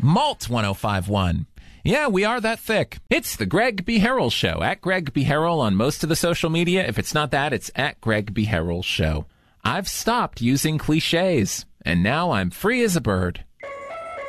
Malt 1051. Yeah, we are that thick. It's the Greg B. Harrell Show. At Greg B. Harrell on most of the social media. If it's not that, it's at Greg B. Harrell Show. I've stopped using cliches, and now I'm free as a bird.